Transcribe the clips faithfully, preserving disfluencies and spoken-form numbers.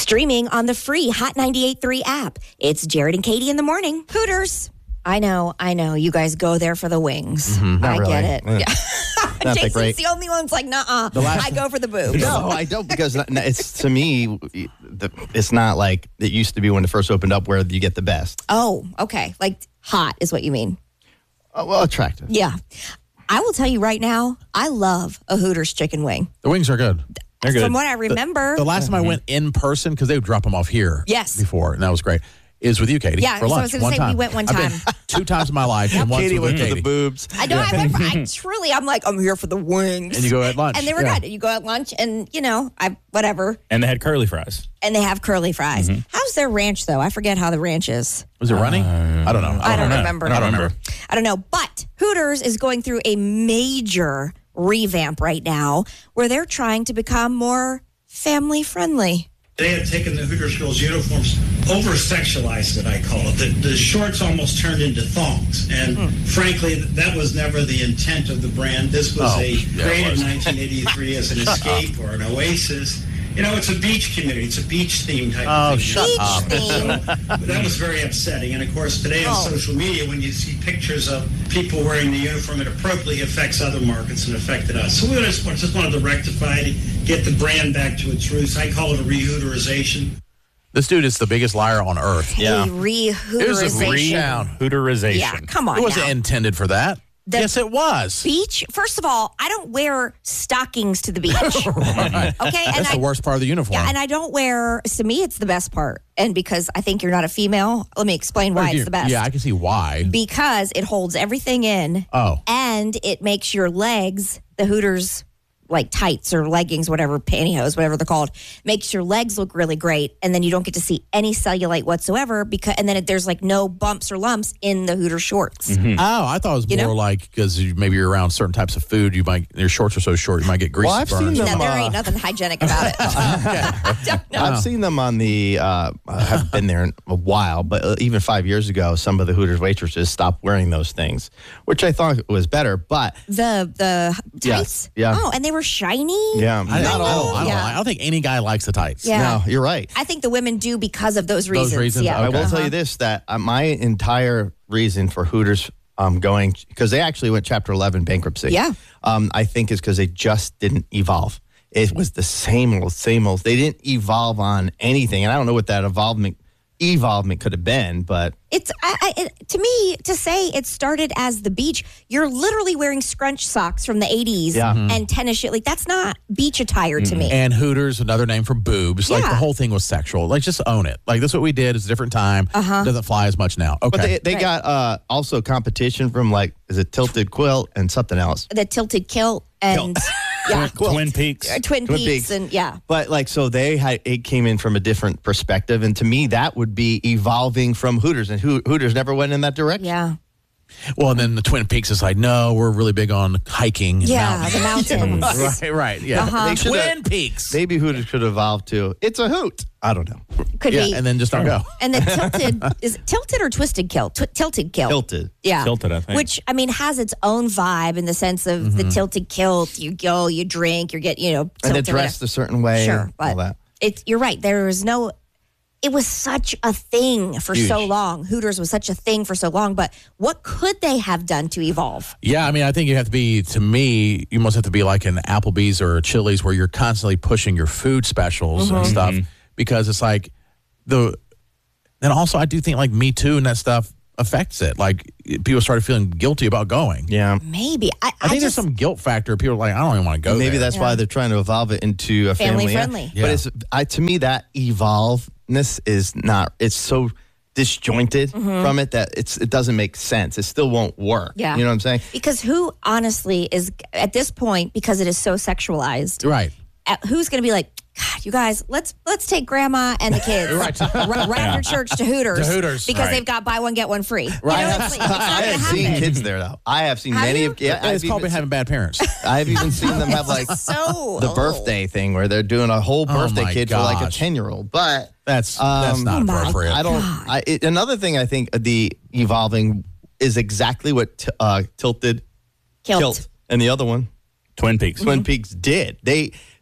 Streaming on the free Hot ninety-eight point three app. It's Jared and Katie in the morning. Hooters. I know, I know. You guys go there for the wings. Mm-hmm. I really. get it. Mm. Yeah. Not Jason's great. the only one who's like, nuh-uh. I go for the boobs. No, I don't, because it's, to me, it's not like it used to be when it first opened up where you get the best. Oh, okay. Like hot is what you mean. Oh, well, attractive. Yeah. I will tell you right now, I love a Hooters chicken wing. The wings are good. They're good. From what I remember. The, the last time I went in person, because they would drop them off here Yes. before, and that was great, is with you, Katie, Yeah, for so I lunch was gonna one say time. we went one I've time. been two times in my life, and once Katie with went for Katie. the boobs. I know. I went for, I truly, I'm like, I'm here for the wings. And you go at lunch. And they were yeah. good. You go at lunch and, you know, I whatever. And they had curly fries. And they have curly fries. Mm-hmm. How's their ranch, though? I forget how the ranch is. Was it running? I don't know. I don't know. remember. I don't remember. I don't know. But Hooters is going through a major revamp right now where they're trying to become more family friendly. They had taken the Hooters girls' uniforms, over-sexualized it, I call it. The, the shorts almost turned into thongs. And Hmm. frankly, that was never the intent of the brand. This was Oh, a yeah, it created was. in nineteen eighty-three as an escape or an oasis. You know, it's a beach community. It's a beach-themed type Oh, of thing. shut Beach up. theme. So that was very upsetting. And of course, today on Oh. social media, when you see pictures of people wearing the uniform inappropriately, it affects other markets and affected us. So we just, just wanted to rectify it, get the brand back to its roots. I call it a re-Hooterization. This dude is the biggest liar on earth. Yeah. A It was a re-Hooterization. re-down. Hooterization. Yeah, come on It wasn't now. intended for that. The- yes, it was. Beach, first of all, I don't wear stockings to the beach. Okay? Right. And That's I, the worst part of the uniform. Yeah, and I don't wear, to me, it's the best part. And because I think you're not a female, let me explain why You- it's the best. Yeah, I can see why. Because it holds everything in. Oh. And it makes your legs, the Hooters, like tights or leggings, whatever, pantyhose, whatever they're called, makes your legs look really great. And then you don't get to see any cellulite whatsoever. Because And then it, there's like no bumps or lumps in the Hooter shorts. Oh, I thought it was You more know? like because you, maybe you're around certain types of food, you might your shorts are so short, you might get grease Well, I've burns. seen No, them, there uh, ain't nothing hygienic about it. Don't know. I've seen them on the, uh, I haven't been there in a while, but uh, even five years ago, some of the Hooters waitresses stopped wearing those things, which I thought was better. But The the Yes, tights? yeah. Oh, and they were shiny? yeah, I, I not don't, all. I, don't, Yeah. I don't think any guy likes the tights. Yeah. No, you're right. I think the women do because of those reasons. reasons? Yeah. I will Okay. tell you this, that uh, my entire reason for Hooters um, going, because they actually went Chapter eleven bankruptcy. Yeah. Um, I think is because they just didn't evolve. It was the same old, same old. They didn't evolve on anything. And I don't know what that evolvement evolvement could have been, but It's I, I, it, to me to say it started as the beach. You're literally wearing scrunch socks from the eighties Yeah. Mhm. and tennis shoes. Like that's not beach attire to me. And Hooters, another name for boobs. Like Yeah. the whole thing was sexual. Like just own it. Like that's what we did. It's a different time. Uh-huh. Doesn't fly as much now. Okay. but they, they Right. got uh, also competition from like is it Tilted Quilt and something else. The tilted kilt and yeah, Twin Peaks. Uh, Twin, Twin Peaks, Peaks. and yeah. But like so they had it came in from a different perspective, and to me that would be evolving from Hooters, and Ho- Hooters never went in that direction. Yeah. well, and then the Twin Peaks is like, no, we're really big on hiking. And Yeah, mountains. the mountains. right, right. Yeah. Uh-huh. They shoulda- Twin Peaks. Maybe Hooters could evolve to it's a hoot. I don't know. Could yeah, be. and then just don't go. And the tilted is it tilted or twisted kilt? Tw- tilted kilt. Tilted. Yeah. Tilted, I think. Which, I mean, has its own vibe in the sense of the tilted kilt. You go, you drink, you get, you know, And they're tilted, dressed a certain way. Sure, and all but that. it's you're right. There was no. It was such a thing for Huge. so long. Hooters was such a thing for so long. But what could they have done to evolve? Yeah, I mean, I think you have to be, to me, you must have to be like an Applebee's or a Chili's where you're constantly pushing your food specials and stuff because it's like the, and also I do think like Me Too and that stuff affects it. Like people started feeling guilty about going. Yeah. Maybe I, I I, think there's just some guilt factor. People are like, I don't even want to go Maybe there. that's why they're trying to evolve it into a Family family. friendly. Yeah. But it's I to me that evolveness is not. It's so disjointed from it that it's it doesn't make sense. It still won't work. Yeah. You know what I'm saying? because who honestly is at this point because it is so sexualized. Right. uh, Who's going to be like, God, you guys, let's let's take grandma and the kids Right. right, right after church to Hooters, To Hooters. because Right. they've got buy one get one free. Right. You know, I it's, have, like, it's not I gonna have seen happen. kids there though. I have seen Have many you? of yeah. it's I've called even, having bad parents. I've even seen them have like So the oh. birthday thing where they're doing a whole Oh, birthday my kid for like a gosh. ten year old. But That's that's Um, not Oh, my appropriate. I don't. God. I, it, another thing I think the evolving is exactly what t- uh, Tilted Kilt. Kilt and the other one Twin Peaks. Twin Peaks did. They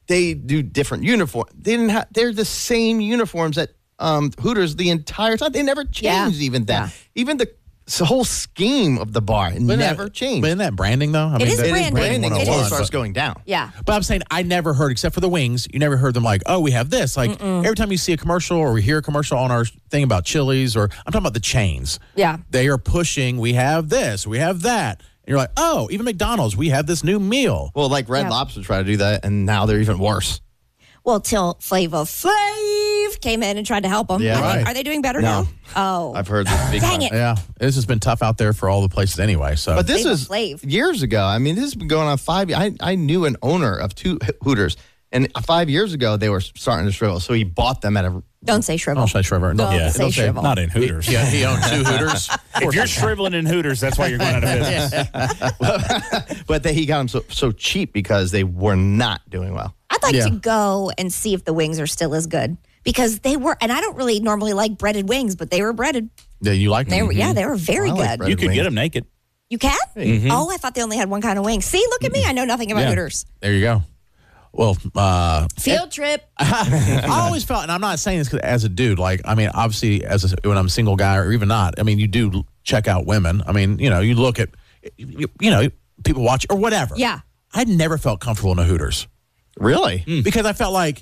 they do different uniform. They didn't have. They're the same uniforms at um, Hooters the entire time. They never changed Yeah. even that. Yeah. Even the, the whole scheme of the bar But never that, changed. But isn't that branding though? I It is that- branding. branding It until it is. starts going down. Yeah. But I'm saying I never heard, except for the wings, you never heard them like, oh, we have this. Like every time you see a commercial or we hear a commercial on our thing about Chili's, or I'm talking about the chains. Yeah. They are pushing, we have this, we have that. And you're like, oh, even McDonald's, we have this new meal. Well, like Red Yeah. Lobster tried to do that, and now they're even worse. Well, till Flavor Flav came in and tried to help them. Yeah. I think- Right. Are they doing better No. now? Oh. I've heard this big Dang time. it. Yeah, this has been tough out there for all the places anyway. So, But this Flavor was Flav. years ago. I mean, this has been going on five. I I knew an owner of two Hooters, and five years ago they were starting to shrivel. So he bought them at a. Don't say shrivel. I'll say Trevor. Don't Yeah, say don't say shrivel. not in Hooters. Yeah, he owned two Hooters. If you're shriveling in Hooters, that's why you're going out of business. But they, he got them so so cheap because they were not doing well. I'd like Yeah. to go and see if the wings are still as good because they were, and I don't really normally like breaded wings, but they were breaded. Yeah, you like They them? were, yeah, they were very I like good. bread. You could wings. get them naked. You can? Oh, I thought they only had one kind of wing. See, look at me. I know nothing about Yeah. Hooters. There you go. Well, uh, Field trip. I always felt, and I'm not saying this 'cause as a dude, like, I mean, obviously, as a, when I'm a single guy or even not, I mean, you do check out women. I mean, you know, you look at, you, you know, people watch or whatever. Yeah. I never felt comfortable in a Hooters Really? because I felt like,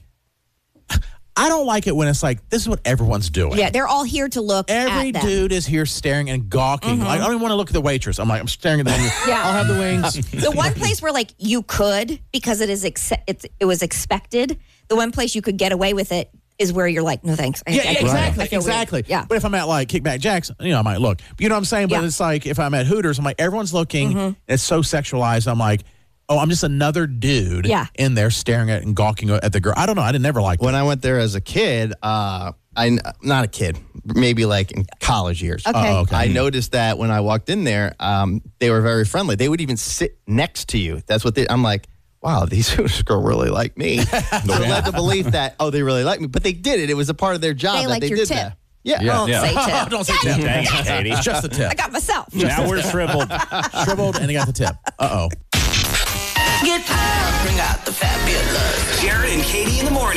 I don't like it when it's like, this is what everyone's doing. Yeah, they're all here to look Every at them. dude is here staring and gawking. Like, I don't even want to look at the waitress. I'm like, I'm staring at the menu. Yeah. I'll have the wings. The one place where like you could because it is ex- it's, it was expected. The one place you could get away with it is where you're like, no thanks. I, Yeah, I yeah, feel- exactly, I feel weird. exactly. Yeah. But if I'm at like Kickback Jacks, you know, I might look. You know what I'm saying? But Yeah. it's like if I'm at Hooters, I'm like, everyone's looking. Mm-hmm. And it's so sexualized. I'm like, oh, I'm just another dude Yeah. in there staring at and gawking at the girl. I don't know. I didn't never like When I went there as a kid, uh, I not a kid, maybe like in college years. Okay. Oh, okay. I noticed that when I walked in there, um, they were very friendly. They would even sit next to you. That's what they. I'm like, wow, these Hooters girls really like me. So it led to belief that oh, they really like me. But they did it. It was a part of their job They that liked they your did tip. that. Yeah. Yeah. Don't Yeah. say tip. Don't say tip. Dang it, Katie. It's just the tip. I got myself. Now we're shriveled. Shriveled and he got the tip. Uh oh. Get up, bring out the fabulous. Jared and Katie in the morning.